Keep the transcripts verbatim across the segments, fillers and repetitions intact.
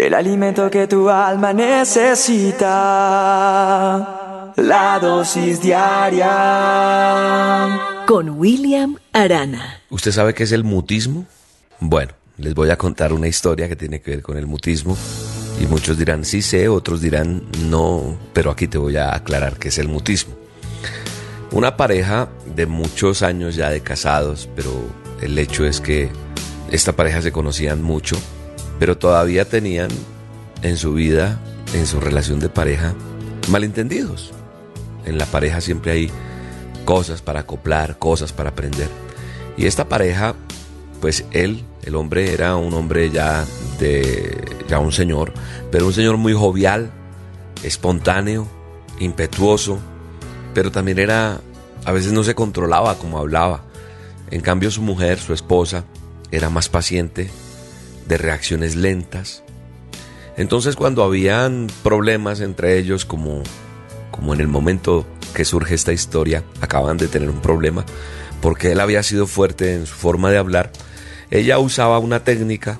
el alimento que tu alma necesita, la dosis diaria. Con William Arana. ¿Usted sabe qué es el mutismo? Bueno, les voy a contar una historia que tiene que ver con el mutismo. Y muchos dirán, sí sé, otros dirán, no, pero aquí te voy a aclarar qué es el mutismo. Una pareja de muchos años ya de casados, pero el hecho es que esta pareja se conocían mucho, pero todavía tenían en su vida, en su relación de pareja, malentendidos. En la pareja siempre hay cosas para acoplar, cosas para aprender. Y esta pareja, pues él, el hombre, era un hombre ya de, ya un señor, pero un señor muy jovial, espontáneo, impetuoso, pero también era, a veces no se controlaba como hablaba. En cambio su mujer, su esposa, era más paciente, de reacciones lentas. Entonces cuando habían problemas entre ellos, como, como en el momento que surge esta historia, acaban de tener un problema, porque él había sido fuerte en su forma de hablar, ella usaba una técnica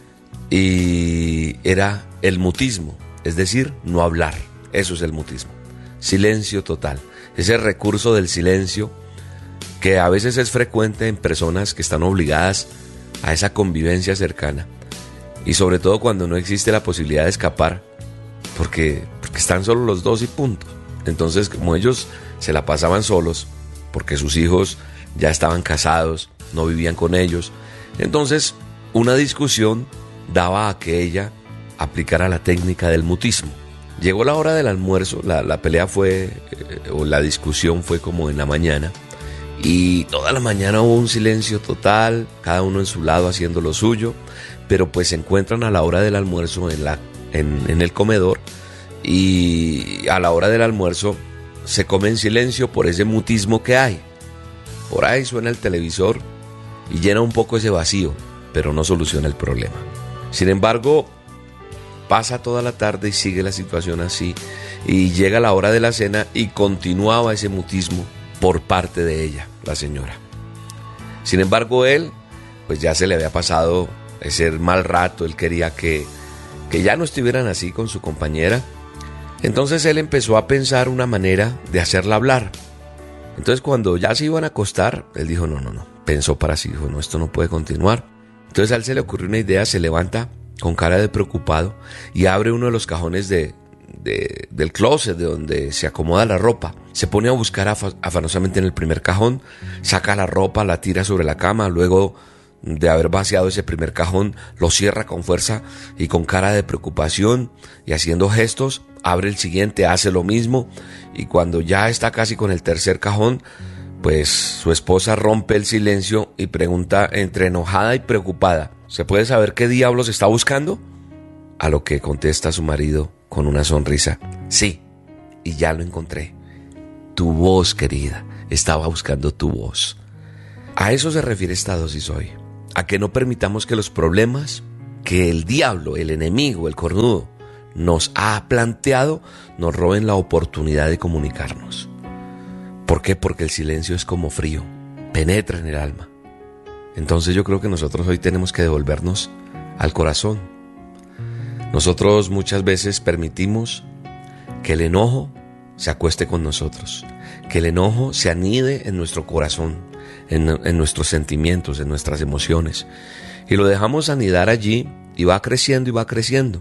y era el mutismo, es decir, no hablar. Eso es el mutismo, silencio total. Ese recurso del silencio que a veces es frecuente en personas que están obligadas a esa convivencia cercana, y sobre todo cuando no existe la posibilidad de escapar, porque, porque están solo los dos y punto. Entonces, como ellos se la pasaban solos, porque sus hijos ya estaban casados, no vivían con ellos, entonces una discusión daba a que ella aplicara la técnica del mutismo. Llegó la hora del almuerzo, la, la pelea fue, eh, o la discusión fue como en la mañana, y toda la mañana hubo un silencio total, cada uno en su lado haciendo lo suyo, pero pues se encuentran a la hora del almuerzo en, la, en, en el comedor, y a la hora del almuerzo se come en silencio por ese mutismo que hay. Por ahí suena el televisor y llena un poco ese vacío, pero no soluciona el problema. Sin embargo, pasa toda la tarde y sigue la situación así, y llega la hora de la cena y continuaba ese mutismo por parte de ella, la señora. Sin embargo, él, pues ya se le había pasado ese mal rato, él quería que, que ya no estuvieran así con su compañera. Entonces él empezó a pensar una manera de hacerla hablar. Entonces cuando ya se iban a acostar, él dijo, no, no, no, pensó para sí, dijo, no, esto no puede continuar. Entonces a él se le ocurrió una idea, se levanta con cara de preocupado y abre uno de los cajones de, de, del closet de donde se acomoda la ropa. Se pone a buscar af- afanosamente en el primer cajón, saca la ropa, la tira sobre la cama, luego de haber vaciado ese primer cajón, lo cierra con fuerza y con cara de preocupación y haciendo gestos, abre el siguiente, hace lo mismo, y cuando ya está casi con el tercer cajón, pues su esposa rompe el silencio y pregunta entre enojada y preocupada, ¿se puede saber qué diablos está buscando? A lo que contesta su marido con una sonrisa, sí, y ya lo encontré. Tu voz, querida, estaba buscando tu voz. A eso se refiere esta dosis hoy, a que no permitamos que los problemas que el diablo, el enemigo, el cornudo nos ha planteado, nos roben la oportunidad de comunicarnos. ¿Por qué? Porque el silencio es como frío, penetra en el alma. Entonces yo creo que nosotros hoy tenemos que devolvernos al corazón. Nosotros muchas veces permitimos que el enojo se acueste con nosotros, que el enojo se anide en nuestro corazón, en, en nuestros sentimientos, en nuestras emociones, y lo dejamos anidar allí y va creciendo y va creciendo.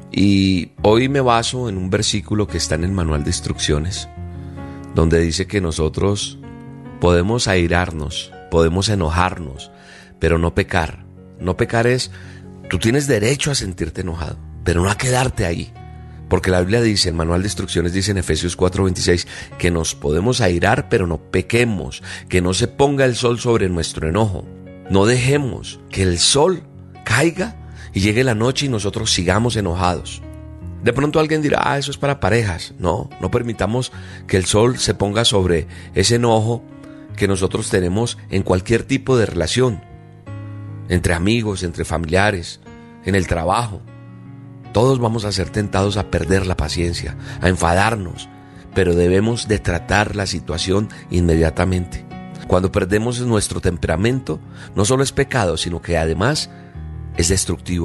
Y hoy me baso en un versículo que está en el manual de instrucciones, donde dice que nosotros podemos airarnos, podemos enojarnos, pero no pecar. No pecar es, tú tienes derecho a sentirte enojado, pero no a quedarte ahí. Porque la Biblia dice, el manual de instrucciones dice en Efesios cuatro veintiséis, que nos podemos airar, pero no pequemos, que no se ponga el sol sobre nuestro enojo. No dejemos que el sol caiga y llegue la noche y nosotros sigamos enojados. De pronto alguien dirá, ah, eso es para parejas. No, no permitamos que el sol se ponga sobre ese enojo que nosotros tenemos en cualquier tipo de relación, entre amigos, entre familiares, en el trabajo. Todos vamos a ser tentados a perder la paciencia, a enfadarnos, pero debemos de tratar la situación inmediatamente. Cuando perdemos nuestro temperamento, no solo es pecado, sino que además es destructivo,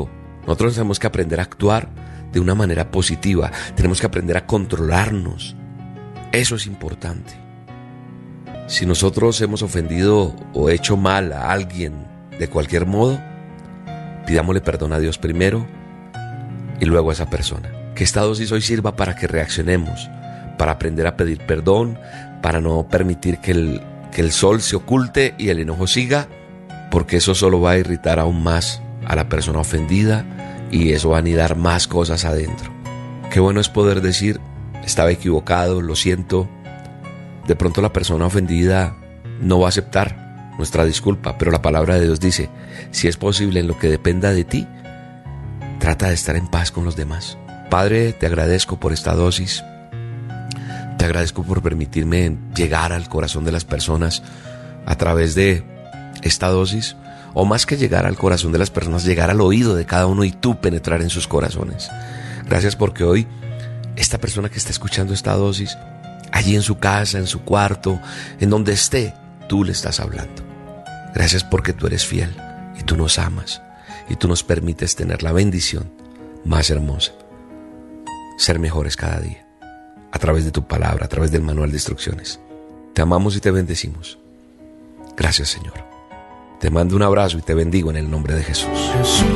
Nosotros tenemos que aprender a actuar de una manera positiva. Tenemos que aprender a controlarnos. Eso es importante. Si nosotros hemos ofendido o hecho mal a alguien de cualquier modo, pidámosle perdón a Dios primero y luego a esa persona. Que esta dosis hoy sirva para que reaccionemos, para aprender a pedir perdón, para no permitir que el, que el sol se oculte y el enojo siga, porque eso solo va a irritar aún más a la persona ofendida y eso va a anidar más cosas adentro. Qué bueno es poder decir, estaba equivocado, lo siento. De pronto la persona ofendida no va a aceptar nuestra disculpa, pero la palabra de Dios dice, si es posible en lo que dependa de ti, trata de estar en paz con los demás. Padre, te agradezco por esta dosis. Te agradezco por permitirme llegar al corazón de las personas a través de esta dosis. O más que llegar al corazón de las personas, llegar al oído de cada uno y tú penetrar en sus corazones. Gracias porque hoy esta persona que está escuchando esta dosis, allí en su casa, en su cuarto, en donde esté, tú le estás hablando. Gracias porque tú eres fiel y tú nos amas y tú nos permites tener la bendición más hermosa. Ser mejores cada día, a través de tu palabra, a través del manual de instrucciones. Te amamos y te bendecimos. Gracias, Señor. Te mando un abrazo y te bendigo en el nombre de Jesús. Jesús.